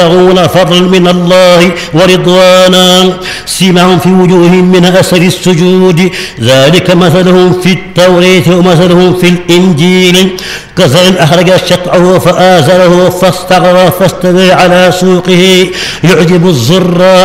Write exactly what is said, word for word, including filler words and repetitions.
يبتغون فضلا من الله ورضوانا سيماهم في وجوههم من أثر السجود ذلك مثلهم في التوراة ومثلهم في الإنجيل كزرع أخرج شطأه فآزره فاستغلظ فاستوى على سوقه يعجب الزراع